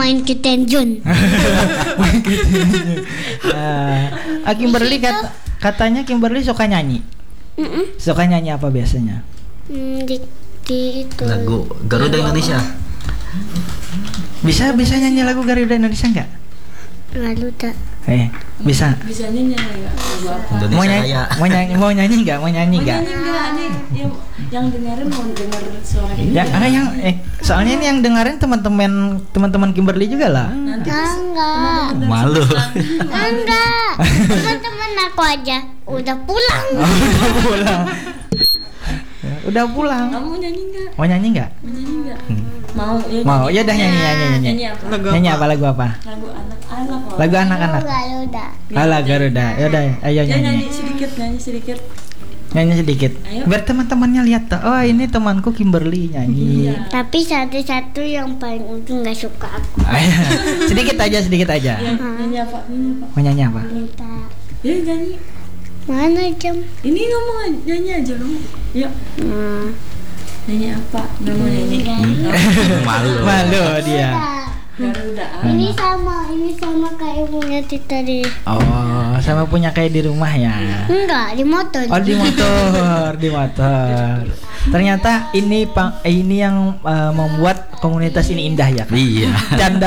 main ke Tenjun. Kimberly katanya Kimberly suka nyanyi. Suka nyanyi apa biasanya? Di itu Lagu Garuda Indonesia. Bisa nyanyi lagu Garuda Indonesia enggak? Garuda. Bisa. Bisa nyanyi enggak? Indonesia Raya. Mau nyanyi enggak? Nyanyi enggak nih? Yang dengerin mau denger suara ini. Ya, soalnya ini yang dengerin teman-teman Kimberly juga lah. Enggak. Malu. Enggak. Teman-teman aku aja udah pulang. Udah pulang. Kamu nyanyi enggak? Mau nyanyi enggak? Mau. Ya udah nyanyi. Nyanyi apa lagu apa? Lagu anak-anak. Garuda. Alah Garuda. Ya udah, ayo nyanyi. Nyanyi sedikit. Nyanyi sedikit. Ayo. Biar teman-temannya lihat tuh. Oh, ini temanku Kimberly nyanyi. Tapi satu-satu yang paling ujung nggak suka aku. Ayo, sedikit aja. Nyanyi apa? Mau nyanyi apa? Minta. Ya nyanyi. Mana jam? Ini ngomong nyanyi aja kamu. Yuk. Nyanyi apa? Nggak mau nyanyi. Malu dia. Garuda. Ini sama kayak punya Tita di. Oh, sama punya kayak di rumah ya. Enggak, di motor. Oh, di motor. Ternyata ini yang membuat komunitas ini indah ya. Iya. Canda